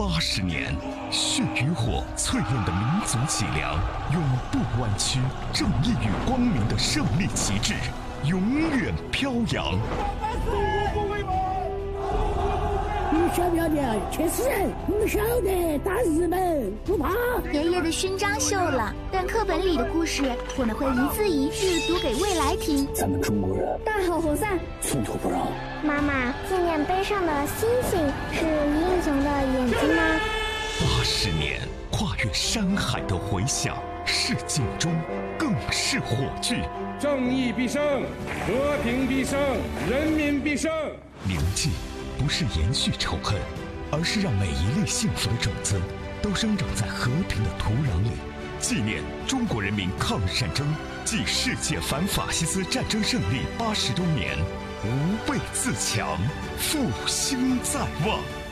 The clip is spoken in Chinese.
80年，血与火淬炼的民族脊梁，永不弯曲，正义与光明的胜利旗帜，永远飘扬。 你们晓不晓得去死人？你们晓得打日本不怕？ 爷爷的勋章锈了，但课本里的故事我们会一字一句读给未来听。 咱们中国人大好河山， 寸土不让。 妈妈，纪念碑上的星星是英雄的眼睛吗 ？80年，跨越山海的回响，事件中更是火炬。 正义必胜，和平必胜，人民必胜。 铭记不是延续仇恨，而是让每一粒幸福的种子都生长在和平的土壤里。纪念中国人民抗日战争暨世界反法西斯战争胜利80周年，无畏自强，复兴在望。